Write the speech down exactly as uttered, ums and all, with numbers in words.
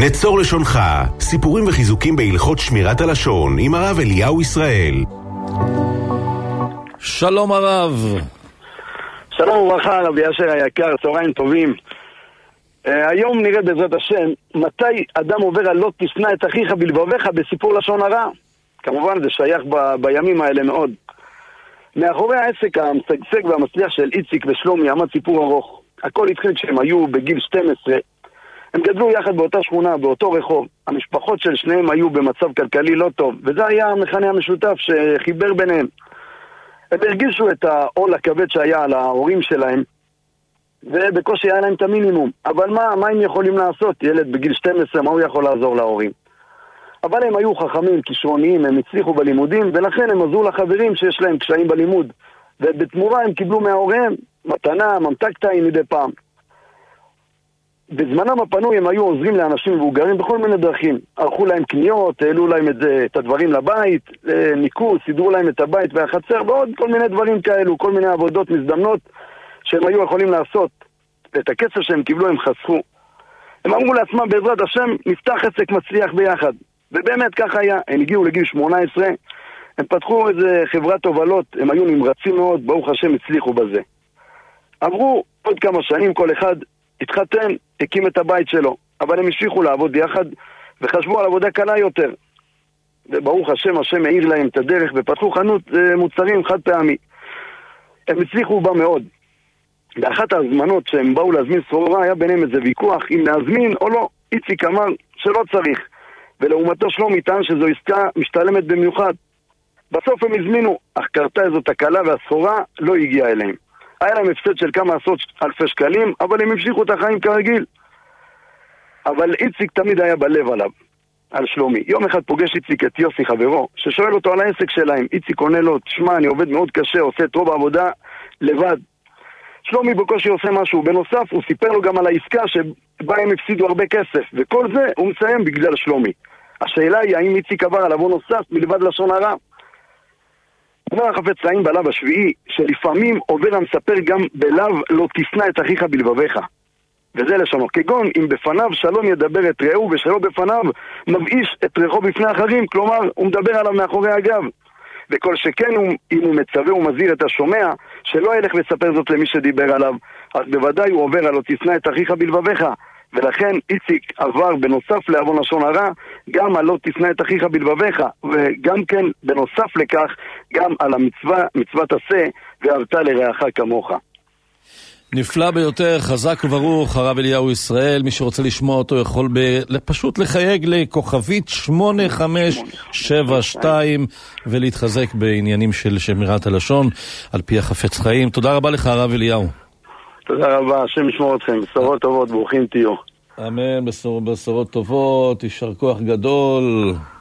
נצור לשונך, סיפורים וחיזוקים בהלכות שמירת הלשון עם הרב אליהו ישראל. שלום הרב. שלום וברכה רבי אשר היקר, צהריים טובים. uh, היום נראה בעזרת השם מתי אדם עובר על לא תשנא את אחיך בלבביך בסיפור לשון הרע. כמובן זה שייך ב- בימים האלה מאוד. מאחורי העסק המשגשג והמצליח של איציק ושלומי עמד סיפור ארוך. הכל התחיל כשהם היו בגיל שתים עשרה. הם גדלו יחד באותה שכונה, באותו רחוב. המשפחות של שניהם היו במצב כלכלי לא טוב, וזה היה המכנה המשותף שחיבר ביניהם. הם הרגישו את העול הכבד שהיה על ההורים שלהם, ובקושי היה להם את המינימום. אבל מה, מה הם יכולים לעשות? ילד בגיל שתים עשרה, מה הוא יכול לעזור להורים? אבל הם היו חכמים, כישרוניים, הם הצליחו בלימודים, ולכן הם עזרו לחברים שיש להם קשיים בלימוד. ובתמורה הם קיבלו מההוריהם מתנה, ממתק טעים מדי פעם. בזמנם הפנוי הם היו עוזרים לאנשים מבוגרים בכל מיני דרכים. ערכו להם קניות, העלו להם את, זה, את הדברים לבית, ניקו, סידרו להם את הבית והחצר, ועוד כל מיני דברים כאלו, כל מיני עבודות מזדמנות שהם היו יכולים לעשות. את הכסף שהם קיבלו הם חסכו. הם אמרו לעצמם בעזרת השם נפתח עסק מצליח ביחד. ובאמת ככה היה. הם הגיעו לגיל שמונה עשרה, הם פתחו איזה חברת הובלות, הם היו נמרצים מאוד, ברוך השם הצליחו בזה. עברו עוד כמה שנים, כל אחד התחתן, הקים את הבית שלו, אבל הם המשיכו לעבוד יחד וחשבו על עבודה קלה יותר. וברוך השם, השם מאיר להם את הדרך ופתחו חנות מוצרים חד פעמי. הם הצליחו בה מאוד. באחת ההזמנות שהם באו להזמין סחורה היה ביניהם איזה ויכוח אם להזמין או לא. איציק אמר שלא צריך, ולעומתו שלומי טען שזו עסקה משתלמת במיוחד. בסוף הם הזמינו, אך קרתה איזו תקלה והסחורה לא הגיעה אליהם. היה להם הפסד של כמה עשרות אלפי שקלים, אבל הם המשיכו את החיים כרגיל. אבל איציק תמיד היה בלב עליו, על שלומי. יום אחד פוגש איציק את יוסי חברו, ששואל אותו על העסק שלהם. איציק עונה לו, תשמע, אני עובד מאוד קשה, עושה את רוב העבודה לבד. שלומי בקושי עושה משהו. בנוסף, הוא סיפר לו גם על העסקה שבה הם הפסידו הרבה כסף, וכל זה הוא מסיים בגלל שלומי. השאלה היא, האם איציק עבר על עוון נוסף מלבד לשון הרע? אומר החפץ חיים בלב השביעי, שלפעמים עובר המספר גם בלב לא תשנא את אחיך בלבביך. וזה לשונו, כגון אם בפניו שלום ידבר את רעהו ושלא בפניו מבאיש את ריחו בפני אחרים, כלומר הוא מדבר עליו מאחורי הגב. וכל שכן הוא, אם הוא מצווה ומזהיר את השומע שלא ילך לספר זאת למי שדיבר עליו, אז בוודאי הוא עובר על לא תשנא את אחיך בלבביך. ולכן איציק עבר בנוסף לעוון לשון הרע גם על לא תשנא את אחיך בלבביך, וגם כן בנוסף לכך גם על המצווה, מצוות עשה ואהבת לרעך כמוך. נפלא ביותר, חזק וברוך הרב אליהו ישראל. מי שרוצה לשמוע אותו יכול ב... פשוט לחייג לכוכבית שמונה חמש שבע שתיים ולהתחזק בעניינים של שמירת הלשון על פי החפץ חיים. תודה רבה לך הרב אליהו. תודה רבה, השם ישמור אתכם, בשורות טובות, ברוכים תהיו. אמן, בשורות טובות, יישר כוח גדול.